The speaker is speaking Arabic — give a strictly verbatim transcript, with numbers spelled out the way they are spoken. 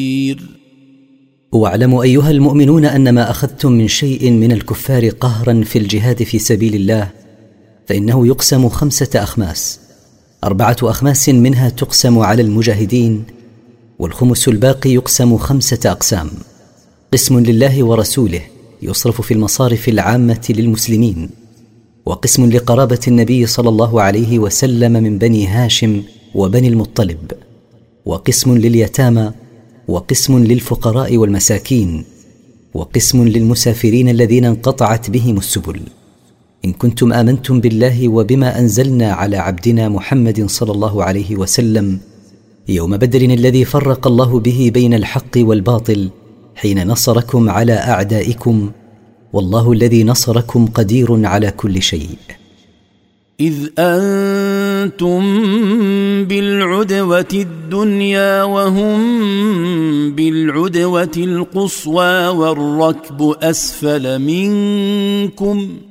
واعلموا أيها المؤمنون أن ما أخذتم من شيء من الكفار قهرا في الجهاد في سبيل الله فإنه يقسم خمسة أخماس، أربعة أخماس منها تقسم على المجاهدين، والخمس الباقي يقسم خمسة أقسام، قسم لله ورسوله يصرف في المصارف العامة للمسلمين، وقسم لقرابة النبي صلى الله عليه وسلم من بني هاشم وبني المطلب، وقسم لليتامى، وقسم للفقراء والمساكين، وقسم للمسافرين الذين انقطعت بهم السبل، إن كنتم آمنتم بالله وبما أنزلنا على عبدنا محمد صلى الله عليه وسلم يوم بدر الذي فرق الله به بين الحق والباطل حين نصركم على أعدائكم، والله الذي نصركم قدير على كل شيء. إذ أنتم بالعدوة الدنيا وهم بالعدوة القصوى والركب أسفل منكم